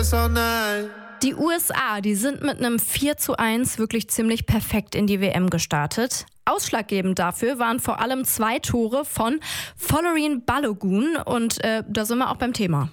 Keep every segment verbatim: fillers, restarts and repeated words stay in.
yes or nein. Die U S A, die sind mit einem vier zu eins wirklich ziemlich perfekt in die W M gestartet. Ausschlaggebend dafür waren vor allem zwei Tore von Folarin Balogun und äh, da sind wir auch beim Thema.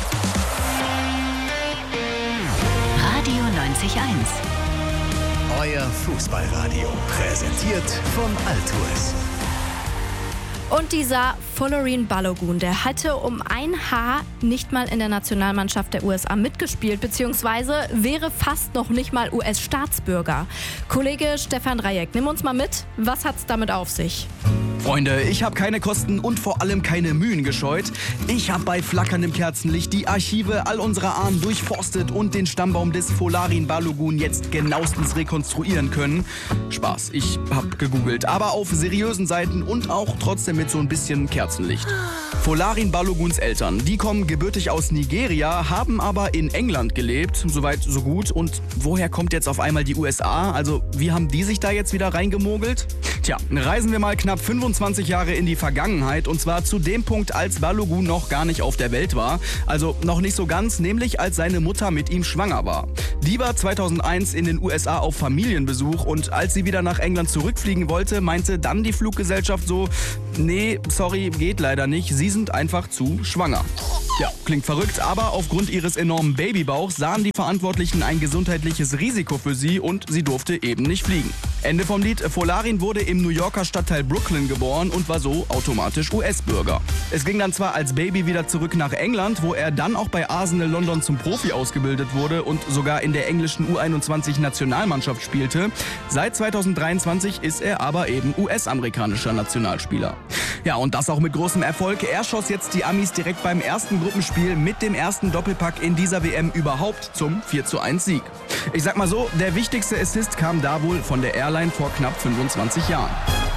Radio neunzig Komma eins. Euer Fußballradio, präsentiert von Altours. Und dieser Folarin Balogun, der hatte um ein Haar nicht mal in der Nationalmannschaft der U S A mitgespielt, beziehungsweise wäre fast noch nicht mal U S-Staatsbürger. Kollege Stefan Rajek, nimm uns mal mit. Was hat's damit auf sich? Freunde, ich habe keine Kosten und vor allem keine Mühen gescheut. Ich habe bei flackerndem Kerzenlicht die Archive all unserer Ahnen durchforstet und den Stammbaum des Folarin Balogun jetzt genauestens rekonstruieren können. Spaß, ich habe gegoogelt, aber auf seriösen Seiten und auch trotzdem mit so ein bisschen Kerzenlicht. Folarin Baloguns Eltern, die kommen gebürtig aus Nigeria, haben aber in England gelebt, soweit so gut. Und woher kommt jetzt auf einmal die U S A? Also wie haben die sich da jetzt wieder reingemogelt? Tja, reisen wir mal knapp fünfundzwanzig Jahre in die Vergangenheit und zwar zu dem Punkt, als Balogun noch gar nicht auf der Welt war. Also noch nicht so ganz, nämlich als seine Mutter mit ihm schwanger war. Die war zweitausendeins in den U S A auf Familienbesuch und als sie wieder nach England zurückfliegen wollte, meinte dann die Fluggesellschaft so, nee, sorry, geht leider nicht, sie sind einfach zu schwanger. Ja, klingt verrückt, aber aufgrund ihres enormen Babybauchs sahen die Verantwortlichen ein gesundheitliches Risiko für sie und sie durfte eben nicht fliegen. Ende vom Lied, Folarin wurde im New Yorker Stadtteil Brooklyn geboren und war so automatisch U S-Bürger. Es ging dann zwar als Baby wieder zurück nach England, wo er dann auch bei Arsenal London zum Profi ausgebildet wurde und sogar in der englischen U einundzwanzig Nationalmannschaft spielte. Seit zweitausenddreiundzwanzig ist er aber eben U S-amerikanischer Nationalspieler. Ja, und das auch mit großem Erfolg. Er schoss jetzt die Amis direkt beim ersten Gruppenspiel mit dem ersten Doppelpack in dieser W M überhaupt zum vier zu eins Sieg. Ich sag mal so, der wichtigste Assist kam da wohl von der Airline vor knapp fünfundzwanzig Jahren.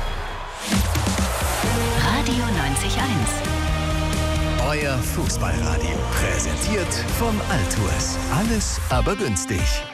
Radio neunzig Komma eins. Euer Fußballradio, präsentiert von Altours. Alles aber günstig.